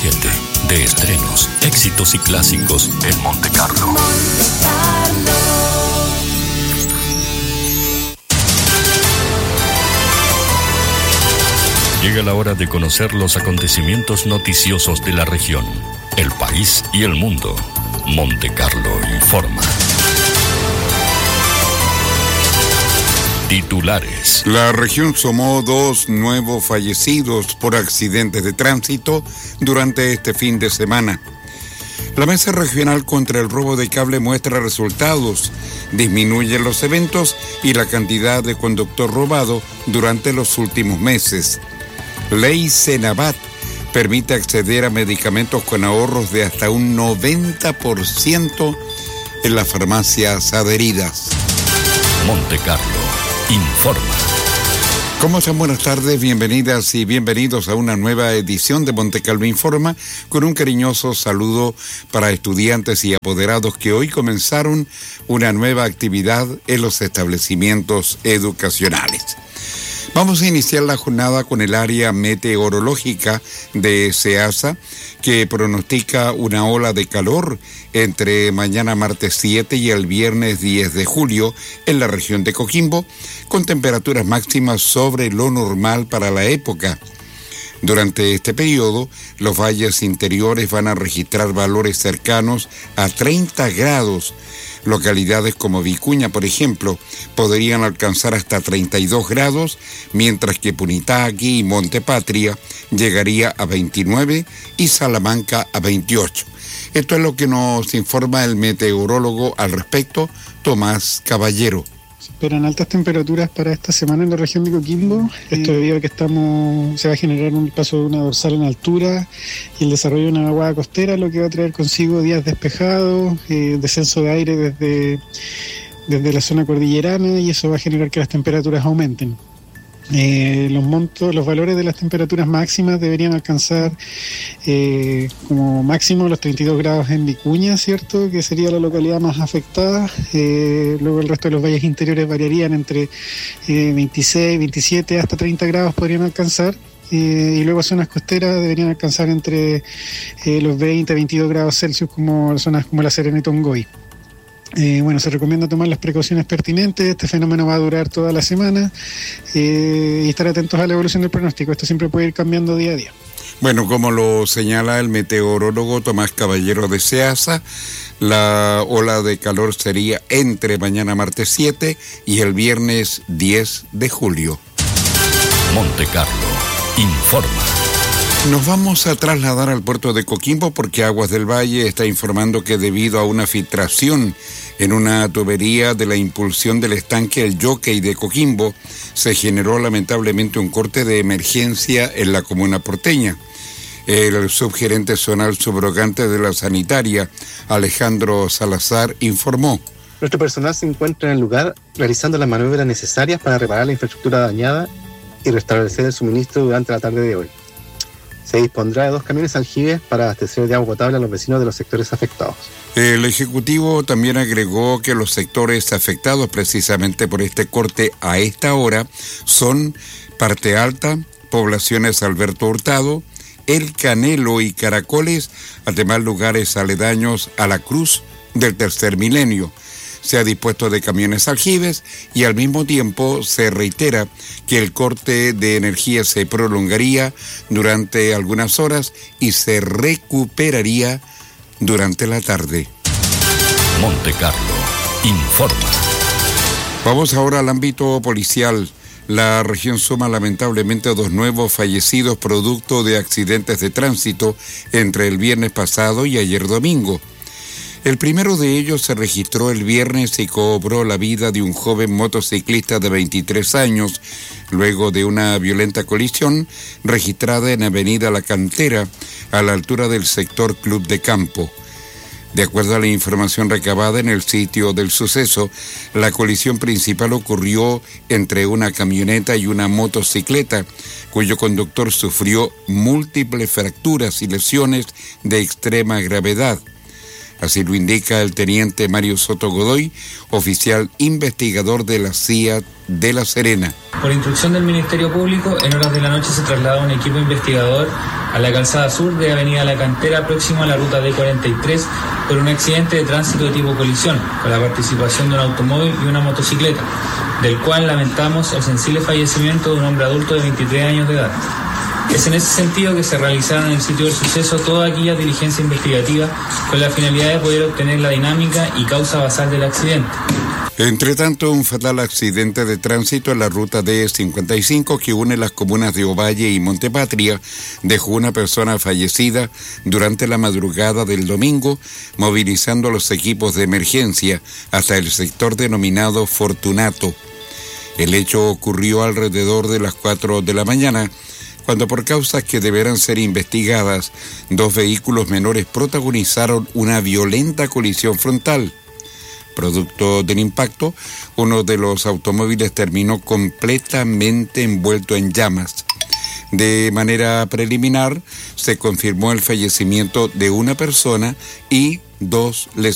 97, de estrenos, éxitos y clásicos en Monte Carlo. Llega la hora de conocer los acontecimientos noticiosos de la región, el país y el mundo. Monte Carlo informa. Titulares. La región sumó 2 nuevos fallecidos por accidentes de tránsito durante este fin de semana. La Mesa Regional contra el Robo de Cable muestra resultados. Disminuyen los eventos y la cantidad de conductor robado durante los últimos meses. Ley Senabat permite acceder a medicamentos con ahorros de hasta un 90% en las farmacias adheridas. Monte Carlo informa. ¿Cómo están? Buenas tardes, bienvenidas y bienvenidos a una nueva edición de Monte Carlo Informa, con un cariñoso saludo para estudiantes y apoderados que hoy comenzaron una nueva actividad en los establecimientos educacionales. Vamos a iniciar la jornada con el área meteorológica de SEASA, que pronostica una ola de calor entre mañana martes 7 y el viernes 10 de julio en la región de Coquimbo, con temperaturas máximas sobre lo normal para la época. Durante este periodo, los valles interiores van a registrar valores cercanos a 30 grados. Localidades como Vicuña, por ejemplo, podrían alcanzar hasta 32 grados, mientras que Punitaqui y Montepatria llegaría a 29 y Salamanca a 28. Esto es lo que nos informa el meteorólogo al respecto, Tomás Caballero. Se esperan altas temperaturas para esta semana en la región de Coquimbo. Esto debido a que se va a generar un paso de una dorsal en altura y el desarrollo de una vaguada costera, lo que va a traer consigo días despejados, descenso de aire desde la zona cordillerana, y eso va a generar que las temperaturas aumenten. Los valores de las temperaturas máximas deberían alcanzar como máximo los 32 grados en Vicuña, ¿cierto?, que sería la localidad más afectada. Luego el resto de los valles interiores variarían entre 26, 27 hasta 30 grados podrían alcanzar. Y luego zonas costeras deberían alcanzar entre los 20, 22 grados Celsius, como zonas como La Serena y Tongoy. Se recomienda tomar las precauciones pertinentes. Este fenómeno va a durar toda la semana y estar atentos a la evolución del pronóstico. Esto siempre puede ir cambiando día a día. Bueno, como lo señala el meteorólogo Tomás Caballero de SEASA, la ola de calor sería entre mañana martes 7 y el viernes 10 de julio. Monte Carlo informa. Nos vamos a trasladar al puerto de Coquimbo porque Aguas del Valle está informando que debido a una filtración en una tubería de la impulsión del estanque El Jockey de Coquimbo, se generó lamentablemente un corte de emergencia en la comuna porteña. El subgerente zonal subrogante de la sanitaria, Alejandro Salazar, informó. Nuestro personal se encuentra en el lugar realizando las maniobras necesarias para reparar la infraestructura dañada y restablecer el suministro durante la tarde de hoy. Se dispondrá de 2 camiones aljibes para abastecer de agua potable a los vecinos de los sectores afectados. El Ejecutivo también agregó que los sectores afectados precisamente por este corte a esta hora son Parte Alta, poblaciones Alberto Hurtado, El Canelo y Caracoles, además lugares aledaños a la Cruz del Tercer Milenio. Se ha dispuesto de camiones aljibes y al mismo tiempo se reitera que el corte de energía se prolongaría durante algunas horas y se recuperaría durante la tarde. Monte Carlo informa. Vamos ahora al ámbito policial. La región suma lamentablemente 2 nuevos fallecidos producto de accidentes de tránsito entre el viernes pasado y ayer domingo. El primero de ellos se registró el viernes y cobró la vida de un joven motociclista de 23 años, luego de una violenta colisión registrada en Avenida La Cantera, a la altura del sector Club de Campo. De acuerdo a la información recabada en el sitio del suceso, la colisión principal ocurrió entre una camioneta y una motocicleta, cuyo conductor sufrió múltiples fracturas y lesiones de extrema gravedad. Así lo indica el teniente Mario Soto Godoy, oficial investigador de la CIA de La Serena. Por instrucción del Ministerio Público, en horas de la noche se traslada un equipo investigador a la calzada sur de Avenida La Cantera, próximo a la ruta D43, por un accidente de tránsito de tipo colisión, con la participación de un automóvil y una motocicleta, del cual lamentamos el sensible fallecimiento de un hombre adulto de 23 años de edad. Es en ese sentido que se realizaron en el sitio del suceso toda aquella diligencia investigativa con la finalidad de poder obtener la dinámica y causa basal del accidente. Entre tanto, un fatal accidente de tránsito en la ruta D55 que une las comunas de Ovalle y Montepatria dejó una persona fallecida durante la madrugada del domingo, movilizando los equipos de emergencia hasta el sector denominado Fortunato. El hecho ocurrió alrededor de las 4 de la mañana, cuando por causas que deberán ser investigadas, 2 vehículos menores protagonizaron una violenta colisión frontal. Producto del impacto, uno de los automóviles terminó completamente envuelto en llamas. De manera preliminar, se confirmó el fallecimiento de una persona y 2 lesionados.